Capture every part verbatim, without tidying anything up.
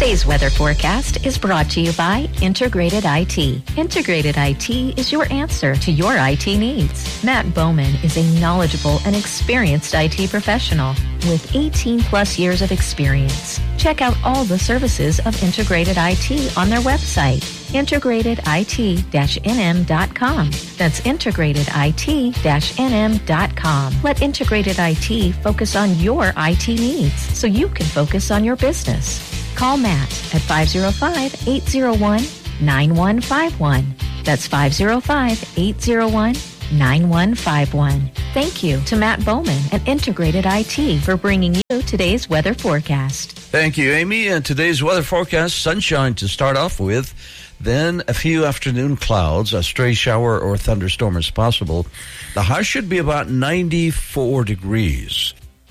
Today's weather forecast is brought to you by Integrated I T. Integrated I T is your answer to your I T needs. Matt Bowman is a knowledgeable and experienced I T professional with eighteen plus years of experience. Check out all the services of Integrated I T on their website, integrated I T dash N M dot com. That's integrated I T dash N M dot com. Let Integrated I T focus on your I T needs so you can focus on your business. Call Matt at five oh five, eight oh one, nine one five one. That's five oh five, eight oh one, nine one five one. Thank you to Matt Bowman and Integrated I T for bringing you today's weather forecast. Thank you, Amy. And today's weather forecast, sunshine to start off with, then a few afternoon clouds, a stray shower or thunderstorm is possible. The high should be about ninety-four degrees.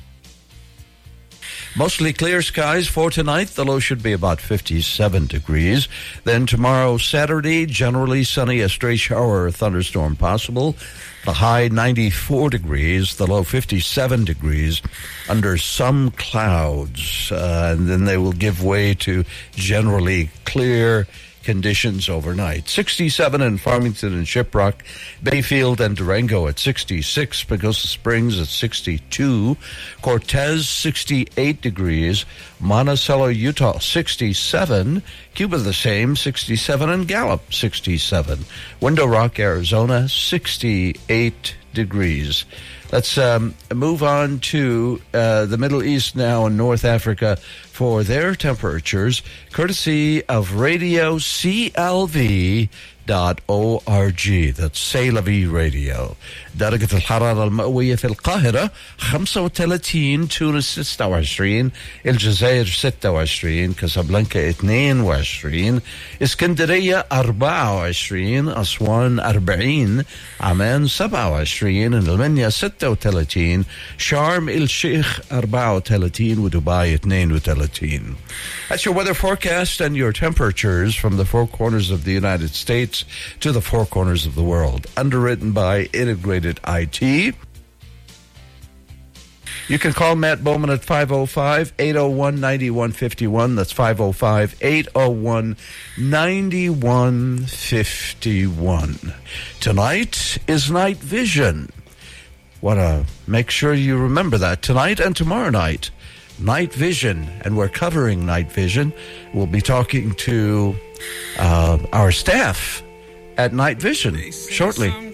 Mostly clear skies for tonight. The low should be about fifty-seven degrees. Then tomorrow, Saturday, generally sunny, a stray shower or thunderstorm possible. The high ninety-four degrees, the low fifty-seven degrees under some clouds. Uh, and then they will give way to generally clear conditions overnight. sixty-seven in Farmington and Shiprock, Bayfield and Durango at sixty-six, Pagosa Springs at sixty-two, Cortez sixty-eight degrees, Monticello, Utah sixty-seven, Cuba the same, sixty-seven, and Gallup sixty-seven, Window Rock, Arizona sixty-eight degrees. Let's um, move on to uh, the Middle East now and North Africa for their temperatures, courtesy of Radio C L V dot org. That's C L V Radio. درجة الحرارة المئوية في القاهرة خمسة وثلاثين، تونس ستة وعشرين، الجزائر ستة وعشرين، كازابلانكا اثنين وعشرين، اسكندرية أربعة وعشرين، أسوان أربعين، عمان سبعة وعشرين، المنيا ستة وثلاثين، شرم الشيخ أربعة وثلاثين، ودبي اثنين وثلاثين. That's your weather forecast and your temperatures from the four corners of the United States to the four corners of the world. Underwritten by Integrated I T. You can call Matt Bowman at five oh five, eight oh one, nine one five one. That's five oh five, eight oh one, nine one five one. Tonight is Night Vision. Want to make sure you remember that. Tonight and tomorrow night, Night Vision. And we're covering Night Vision. We'll be talking to uh, our staff at Night Vision shortly.